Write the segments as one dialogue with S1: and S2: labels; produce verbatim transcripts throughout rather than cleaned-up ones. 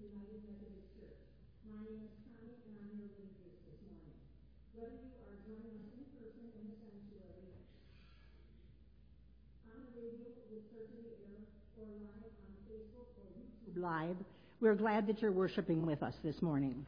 S1: United Methodist Church. My name is Connie, and I'm your lead priest this morning. Whether you are joining us in person in the sanctuary, on the radio with Church in the Air, or live on Facebook or YouTube Live, we're glad that you're worshiping with us this morning.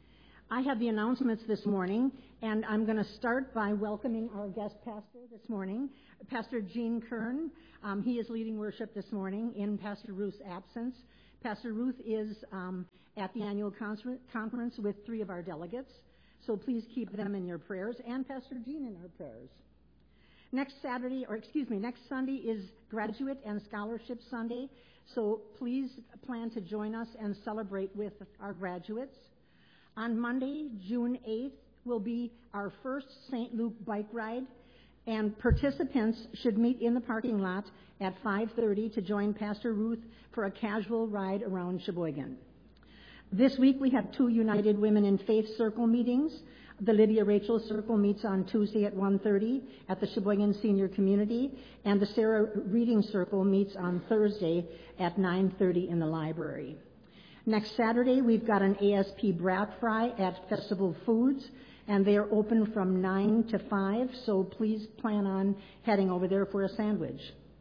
S1: I have the announcements this morning, and I'm going to start by welcoming our guest pastor this morning, Pastor Gene Kern. Um, he is leading worship this morning in Pastor Ruth's absence. Pastor Ruth is um, at the annual conference with three of our delegates, so please keep them in your prayers, and Pastor Gene in our prayers. Next Saturday, or excuse me, next Sunday is Graduate and Scholarship Sunday, so please plan to join us and celebrate with our graduates. On Monday, June eighth, will be our first Saint Luke bike ride, and participants should meet in the parking lot at five thirty to join Pastor Ruth for a casual ride around Sheboygan. This week we have two United Women in Faith Circle meetings. The Lydia Rachel Circle meets on Tuesday at one thirty at the Sheboygan Senior Community, and the Sarah Reading Circle meets on Thursday at nine thirty in the library. Next Saturday, we've got an A S P Brat Fry at Festival Foods, and they are open from nine to five, so please plan on heading over there for a sandwich.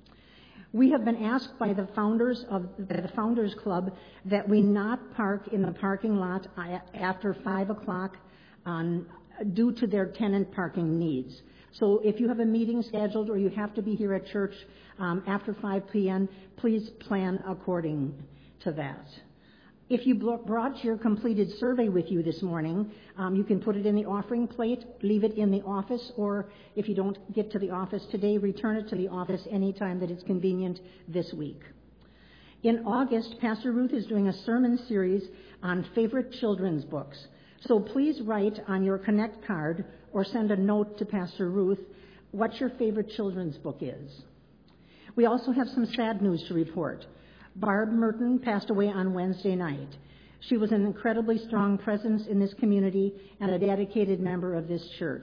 S1: We have been asked by the founders of the Founders Club that we not park in the parking lot after five o'clock on, due to their tenant parking needs. So if you have a meeting scheduled or you have to be here at church um, after five p.m., please plan according to that. If you brought your completed survey with you this morning, um, you can put it in the offering plate, leave it in the office, or if you don't get to the office today, return it to the office anytime that it's convenient this week. In August, Pastor Ruth is doing a sermon series on favorite children's books. So please write on your Connect card or send a note to Pastor Ruth what your favorite children's book is. We also have some sad news to report. Barb Merton passed away on Wednesday night. She was an incredibly strong presence in this community and a dedicated member of this church,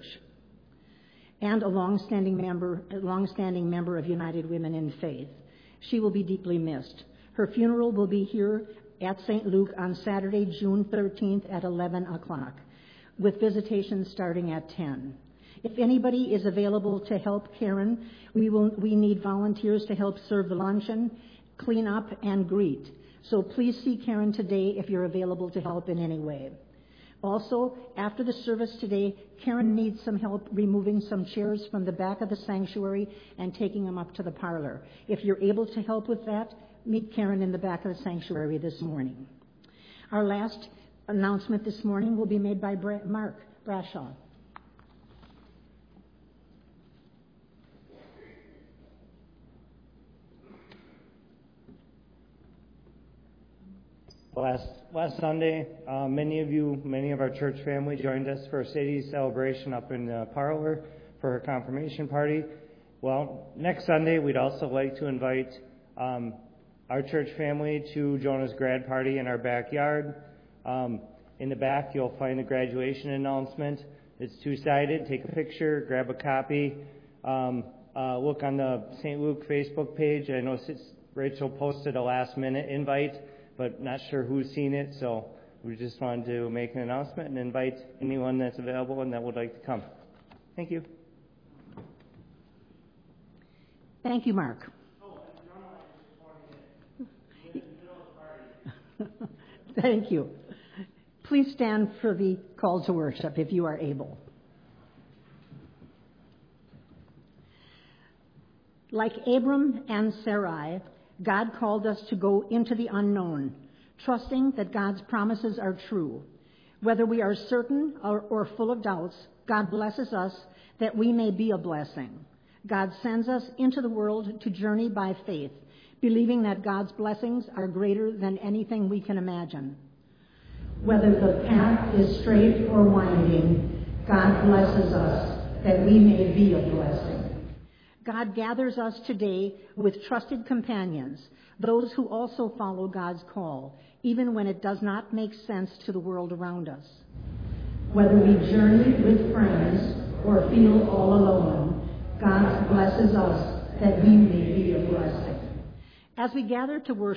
S1: and a long-standing member, a long-standing member of United Women in Faith. She will be deeply missed. Her funeral will be here at Saint Luke on Saturday, June thirteenth at eleven o'clock, with visitations starting at ten. If anybody is available to help Karen, we will. We need volunteers to help serve the luncheon, clean up, and greet. So please see Karen today if you're available to help in any way. Also, after the service today, Karen needs some help removing some chairs from the back of the sanctuary and taking them up to the parlor. If you're able to help with that, meet Karen in the back of the sanctuary this morning. Our last announcement this morning will be made by Mark Brashaw.
S2: Last last Sunday, uh, many of you, many of our church family joined us for a Sadie's celebration up in the parlor for her confirmation party. Well, next Sunday, we'd also like to invite um, our church family to Jonah's grad party in our backyard. Um, in the back, you'll find the graduation announcement. It's two-sided. Take a picture, grab a copy. Um, uh, look on the Saint Luke Facebook page. I know Rachel posted a last-minute invite, but not sure who's seen it, so we just wanted to make an announcement and invite anyone that's available and that would like to come. Thank you.
S1: Thank you, Mark. Thank you. Please stand for the call to worship if you are able. Like Abram and Sarai, God called us to go into the unknown, trusting that God's promises are true. Whether we are certain or, or full of doubts, God blesses us that we may be a blessing. God sends us into the world to journey by faith, believing that God's blessings are greater than anything we can imagine. Whether the path is straight or winding, God blesses us that we may be a blessing. God gathers us today with trusted companions, those who also follow God's call, even when it does not make sense to the world around us. Whether we journey with friends or feel all alone, God blesses us that we may be a blessing. As we gather to worship,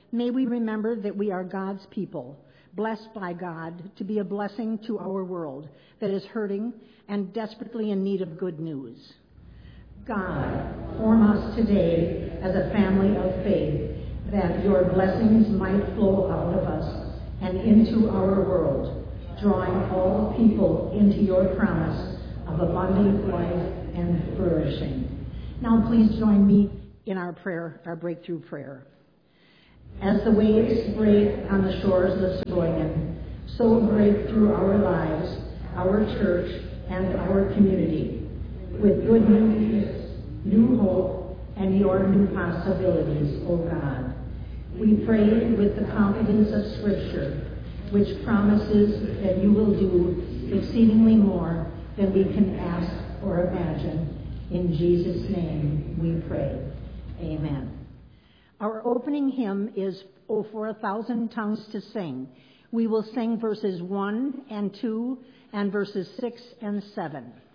S1: may we remember that we are God's people, blessed by God to be a blessing to our world that is hurting and desperately in need of good news. God, form us today as a family of faith, that your blessings might flow out of us and into our world, drawing all people into your promise of abundant life and flourishing. Now please join me in our prayer, our breakthrough prayer. As the waves break on the shores of Sheboygan, so break through our lives, our church, and our community, with good news, new hope, and your new possibilities, O God. We pray with the confidence of Scripture, which promises that you will do exceedingly more than we can ask or imagine. In Jesus' name we pray. Amen. Our opening hymn is "Oh, for a Thousand Tongues to Sing." We will sing verses one and two and verses six and seven.